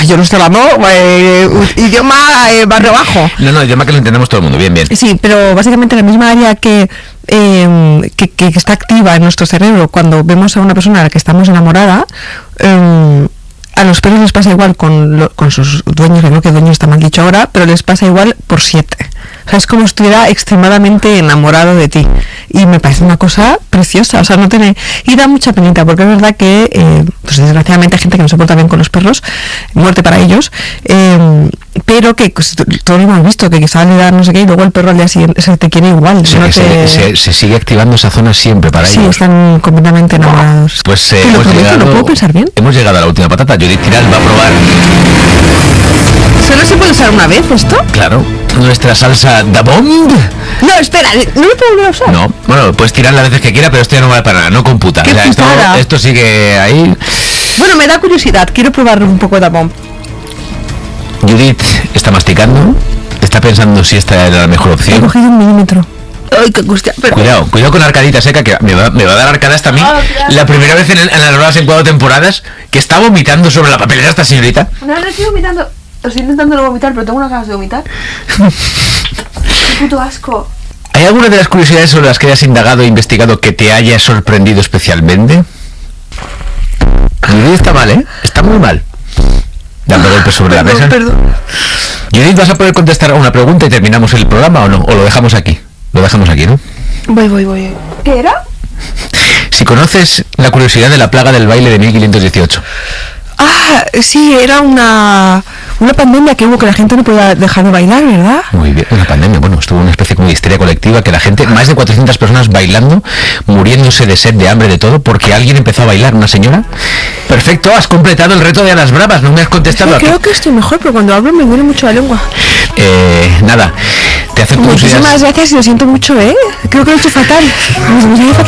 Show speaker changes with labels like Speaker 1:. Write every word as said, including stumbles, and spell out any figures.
Speaker 1: yo no estoy hablando eh, idioma eh, barrio bajo.
Speaker 2: No, no, idioma que lo entendemos todo el mundo, bien, bien.
Speaker 1: Sí, pero básicamente la misma área que, eh, que, que está activa en nuestro cerebro cuando vemos a una persona a la que estamos enamorada, eh, a los perros les pasa igual con, lo, con sus dueños, que creo que dueño está mal dicho ahora, pero les pasa igual por siete. O sea, es como si estuviera extremadamente enamorado de ti. Y me parece una cosa preciosa, o sea, no tiene... Y da mucha penita, porque es verdad que, eh, pues desgraciadamente hay gente que no se porta bien con los perros, muerte para ellos, eh, pero que pues, todos lo hemos visto, que quizá le da no sé qué, y luego el perro al día siguiente se te quiere igual.
Speaker 2: O sea,
Speaker 1: no
Speaker 2: que
Speaker 1: te...
Speaker 2: se, se, se sigue activando esa zona siempre para
Speaker 1: sí,
Speaker 2: ellos.
Speaker 1: Sí, están completamente enamorados.
Speaker 2: Pues eh,
Speaker 1: ¿Te lo
Speaker 2: hemos
Speaker 1: prometo?
Speaker 2: llegado,
Speaker 1: ¿Lo puedo pensar bien?
Speaker 2: Hemos llegado a la última patata. Judith Tiral va a probar...
Speaker 1: ¿Solo se puede usar una vez esto?
Speaker 2: Claro, nuestra salsa da bomb.
Speaker 1: No, espera, ¿no lo puedo volver a usar?
Speaker 2: No, bueno, puedes tirar las veces que quiera, pero esto ya no vale para nada, no computa.
Speaker 1: ¿Qué
Speaker 2: O sea, esto,
Speaker 1: putada?
Speaker 2: esto sigue ahí.
Speaker 1: Bueno, me da curiosidad, quiero probar un poco de bomb.
Speaker 2: Judith está masticando, está pensando si esta era la mejor
Speaker 1: He
Speaker 2: opción.
Speaker 1: cogido un milímetro. Ay, qué angustia. Pero...
Speaker 2: Cuidado, cuidado con la arcadita seca, que me va, me va a dar arcadas también.
Speaker 1: Oh, claro.
Speaker 2: La primera vez en, el, en las nuevas en cuatro temporadas que está vomitando sobre la papelera esta señorita.
Speaker 1: No, no estoy vomitando. Estoy intentando no vomitar, pero tengo unas ganas de vomitar. Qué puto asco.
Speaker 2: ¿Hay alguna de las curiosidades sobre las que hayas indagado e investigado que te haya sorprendido especialmente? Judith está mal, ¿eh? Está muy mal. Dando golpes sobre
Speaker 1: Perdón,
Speaker 2: la mesa.
Speaker 1: perdón.
Speaker 2: Judith, ¿vas a poder contestar a una pregunta y terminamos el programa o no? ¿O lo dejamos aquí? Lo dejamos aquí, ¿no?
Speaker 1: Voy, voy, voy. ¿Qué era?
Speaker 2: Si conoces la curiosidad de la plaga del baile de mil quinientos dieciocho.
Speaker 1: Ah, sí, era una una pandemia que hubo que la gente no podía dejar de bailar, ¿verdad?
Speaker 2: Muy bien, una pandemia, bueno, estuvo una especie como de histeria colectiva que la gente, más de cuatrocientas personas bailando, muriéndose de sed, de hambre, de todo, porque alguien empezó a bailar, una señora. Perfecto, has completado el reto de a las bravas, no me has contestado.
Speaker 1: Sí,
Speaker 2: a
Speaker 1: creo
Speaker 2: qué.
Speaker 1: que estoy mejor, pero cuando hablo me duele mucho la lengua.
Speaker 2: Eh, nada, te acepto tus
Speaker 1: Muchísimas
Speaker 2: ideas.
Speaker 1: gracias y lo siento mucho, ¿eh? Creo que lo he hecho fatal. Me- me siento fatal.